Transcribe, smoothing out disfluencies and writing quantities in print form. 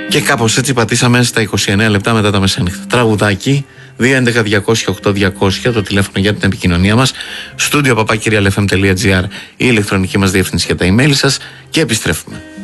Και κάπως έτσι πατήσαμε στα 29 λεπτά μετά τα μεσάνυχτα. Τραγουδάκι 211-208-200 το τηλέφωνο για την επικοινωνία μας. Studio@kyrialfm.gr η ηλεκτρονική μας διεύθυνση για τα email σας. Και επιστρέφουμε.